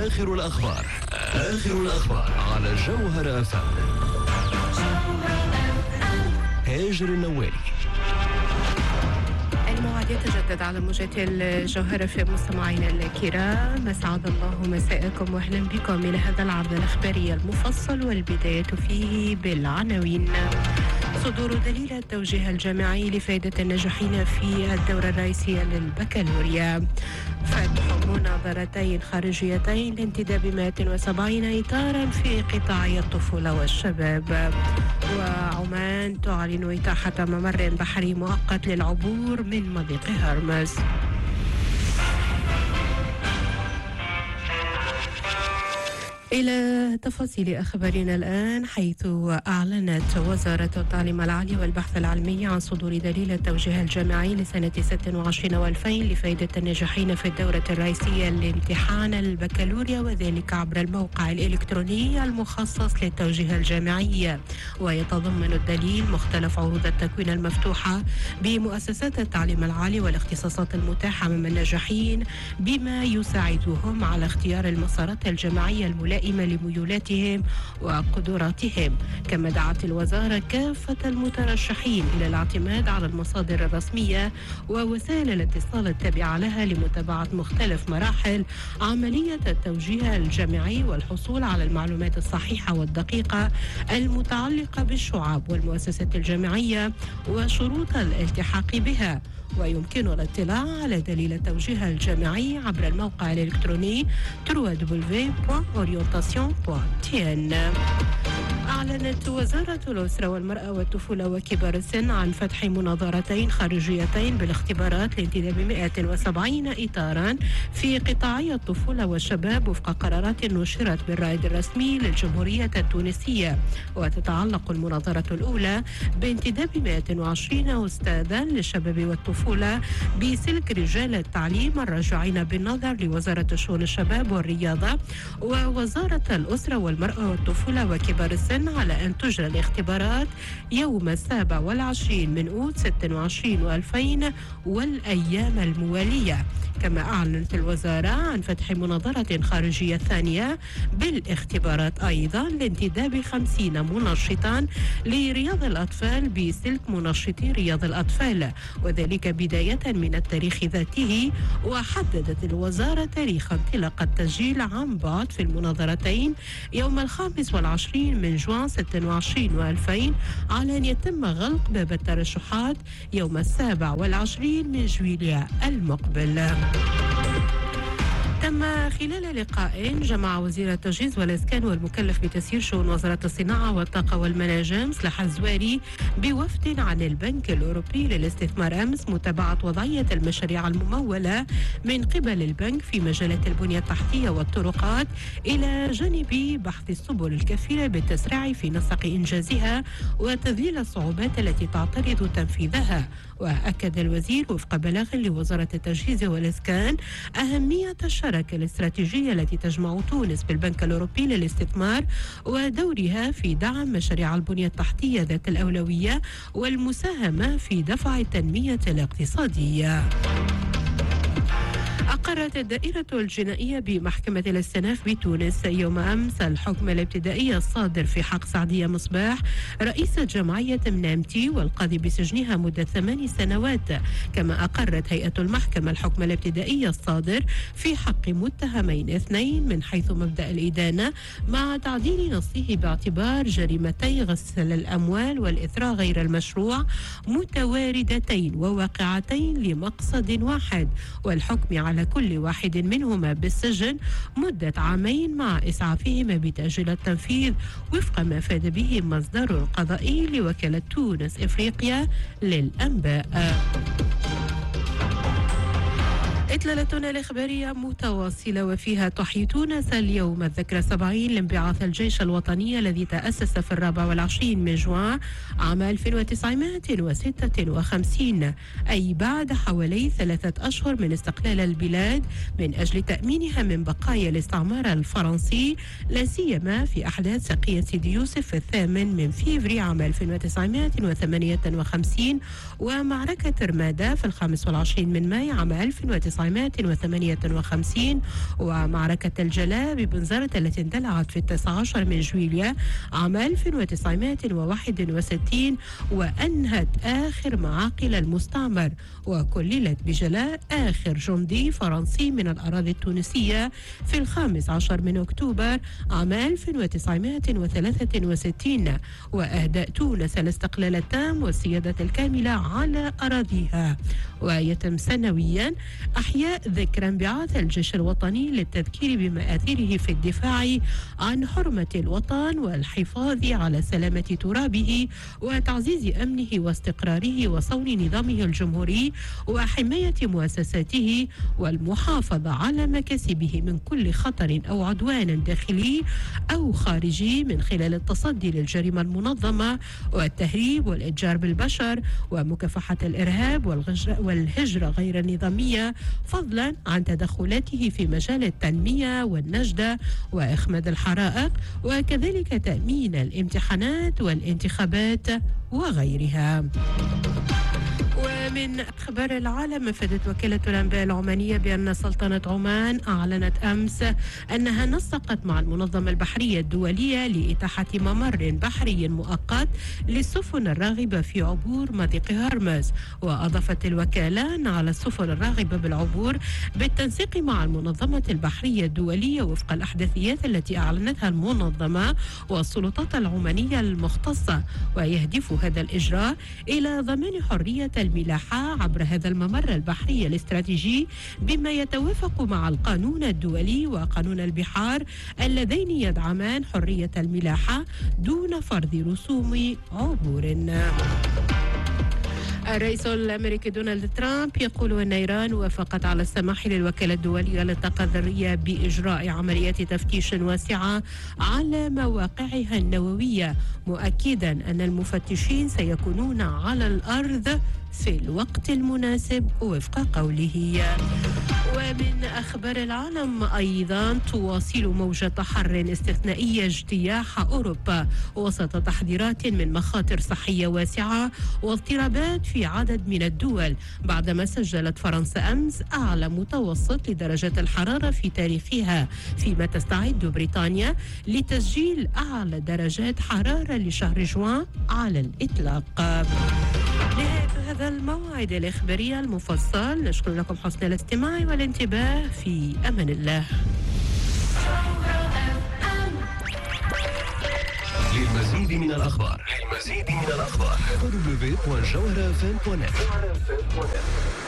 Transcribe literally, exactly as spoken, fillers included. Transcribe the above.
آخر الأخبار آخر الأخبار على جوهر أف أم. هاجر النوالي. الموعد يتجدد على موجة الجوهرة في مستمعينا الكرام، أسعد الله مساءكم وأهلا بكم إلى هذا العرض الإخباري المفصل، والبداية فيه بالعناوين. صدور دليل التوجيه الجامعي لفائدة الناجحين في الدورة الرئيسية للبكالوريا. فتح مناظرتين خارجيتين لانتداب مائة وسبعين إطارا في قطاع الطفولة والشباب. وعمان تعلن إتاحة ممر بحري مؤقت للعبور من مضيق هرمز. إلى تفاصيل أخبارنا الآن، حيث أعلنت وزارة التعليم العالي والبحث العلمي عن صدور دليل التوجيه الجامعي لسنة ستة وعشرين وألفين لفائدة الناجحين في الدورة الرئيسية لامتحان البكالوريا، وذلك عبر الموقع الإلكتروني المخصص للتوجيه الجامعي. ويتضمن الدليل مختلف عروض التكوين المفتوحة بمؤسسات التعليم العالي والاختصاصات المتاحة من الناجحين، بما يساعدهم على اختيار المسارات الجامعية الملائمة لميولاتهم وقدراتهم. كما دعت الوزارة كافة المترشحين إلى الاعتماد على المصادر الرسمية ووسائل الاتصال التابعة لها لمتابعة مختلف مراحل عملية التوجيه الجامعي والحصول على المعلومات الصحيحة والدقيقة المتعلقة بالشعب والمؤسسات الجامعية وشروط الالتحاق بها. ويمكن الاطلاع على دليل التوجيه الجامعي عبر الموقع الإلكتروني دبليو دبليو دبليو دوت أورينتاسيون دوت تي إن. أعلنت وزارة الأسرة والمرأة والطفولة وكبار السن عن فتح مناظرتين خارجيتين بالاختبارات لانتداب مائة وسبعين إطارا في قطاعي الطفولة والشباب وفق قرارات نشرت بالرائد الرسمي للجمهورية التونسية. وتتعلق المناظرة الأولى بانتداب مائة وعشرين أستاذا للشباب والطفولة بسلك رجال التعليم الراجعين بالنظر لوزارة شؤون الشباب والرياضة ووزارة الأسرة والمرأة والطفولة وكبار السن على أن تجرى الاختبارات يوم السابع والعشرين من أوت ستة وعشرين وألفين والأيام الموالية. كما أعلنت الوزارة عن فتح مناظرة خارجية ثانية بالاختبارات أيضا لانتداب خمسين منشطا لرياض الأطفال بسلك منشطي رياض الأطفال، وذلك بداية من التاريخ ذاته. وحددت الوزارة تاريخ انطلاق التسجيل عن بعد في المناظرتين يوم الخامس والعشرين من جوان ستة وعشرين وألفين، على أن يتم غلق باب الترشحات يوم السابع والعشرين من جويليا المقبل. تم خلال لقاء جمع وزير التجهيز والإسكان والمكلف بتسيير شؤون وزارة الصناعة والطاقة والمناجم صلاح الزواري بوفد عن البنك الأوروبي للاستثمار أمس متابعة وضعية المشاريع الممولة من قبل البنك في مجالات البنية التحتية والطرقات، إلى جانب بحث السبل الكفيلة بالتسريع في نسق إنجازها وتذليل الصعوبات التي تعترض تنفيذها. وأكد الوزير وفق بلاغ لوزارة التجهيز والإسكان أهمية الشراكة الاستراتيجية التي تجمع تونس بالبنك الأوروبي للاستثمار ودورها في دعم مشاريع البنية التحتية ذات الأولوية والمساهمة في دفع التنمية الاقتصادية. أقرت الدائرة الجنائية بمحكمة الاستئناف بتونس يوم أمس الحكم الابتدائي الصادر في حق سعدية مصباح رئيسة جمعية منامتي والقاضي بسجنها مدة ثمان سنوات. كما أقرت هيئة المحكمة الحكم الابتدائي الصادر في حق متهمين اثنين من حيث مبدأ الإدانة، مع تعديل نصه باعتبار جريمتي غسل الأموال والإثراء غير المشروع متواردتين وواقعتين لمقصد واحد، والحكم على كل واحد منهما بالسجن مدة عامين مع إسعافهما بتأجيل التنفيذ وفق ما فاد به مصدر القضائي لوكالة تونس إفريقيا للأنباء. إطلالتنا الإخبارية متواصلة وفيها تحيي تونس اليوم الذكرى السبعين لانبعاث الجيش الوطني الذي تأسس في الرابع والعشرين من جوان عام ألف وتسعمائة وستة وخمسين، أي بعد حوالي ثلاثة أشهر من استقلال البلاد، من أجل تأمينها من بقايا الاستعمار الفرنسي، لا سيما في أحداث سقية سيدي يوسف في الثامن من فيفري عام ألف وتسعمائة وثمانية وخمسين ومعركة رمادة في الخامس والعشرين من ماي عام ألف وتسعمائة وتسعمائة وثمانية وخمسين، ومعركة الجلاء ببنزرت التي اندلعت في التاسع عشر من جويليا عام ألف وتسعمائة وواحد وستين وأنهت آخر معاقل المستعمر، وكللت بجلاء آخر جندي فرنسي من الأراضي التونسية في الخامس عشر من أكتوبر عام ألف وتسعمائة وثلاثة وستين، وأهدأ تونس الاستقلال التام والسيادة الكاملة على أراضيها. ويتم سنويا أحياء ذكرى انبعاث الجيش الوطني للتذكير بمآثره في الدفاع عن حرمة الوطن والحفاظ على سلامة ترابه وتعزيز أمنه واستقراره وصون نظامه الجمهوري وحماية مؤسساته والمحافظة على مكاسبه من كل خطر أو عدوان داخلي أو خارجي، من خلال التصدي للجريمة المنظمة والتهريب والإتجار بالبشر ومكافحة الإرهاب والهجرة غير النظامية، فضلا عن تدخلاته في مجال التنمية والنجدة وإخماد الحرائق، وكذلك تأمين الامتحانات والانتخابات وغيرها. ومن أخبار العالم، أفادت وكالة الأنباء العمانية بأن سلطنة عمان أعلنت أمس أنها نسقت مع المنظمة البحرية الدولية لإتاحة ممر بحري مؤقت للسفن الراغبة في عبور مضيق هرمز. وأضافت الوكالة أن على السفن الراغبة بالعبور بالتنسيق مع المنظمة البحرية الدولية وفق الأحداثيات التي أعلنتها المنظمة والسلطات العمانية المختصة، ويهدف هذا الإجراء إلى ضمان حرية الملاحة عبر هذا الممر البحري الاستراتيجي بما يتوافق مع القانون الدولي وقانون البحار اللذين يدعمان حرية الملاحة دون فرض رسوم عبور. الرئيس الأمريكي دونالد ترامب يقول أن إيران وافقت على السماح للوكالة الدولية للطاقة الذرية بإجراء عمليات تفتيش واسعة على مواقعها النووية، مؤكدا أن المفتشين سيكونون على الأرض في الوقت المناسب وفق قوله. ومن أخبار العالم أيضا، تواصل موجة حر استثنائية اجتياح أوروبا وسط تحذيرات من مخاطر صحية واسعة واضطرابات في عدد من الدول، بعدما سجلت فرنسا أمس أعلى متوسط لدرجات الحرارة في تاريخها، فيما تستعد بريطانيا لتسجيل أعلى درجات حرارة لشهر جوان على الإطلاق. نهاية هذا الموعد الإخباري المفصل، نشكر لكم حسن الاستماع والانتباه، في أمان الله. للمزيد من الأخبار للمزيد من الأخبار دبليو دبليو دوت جوهرة إف إم دوت نت.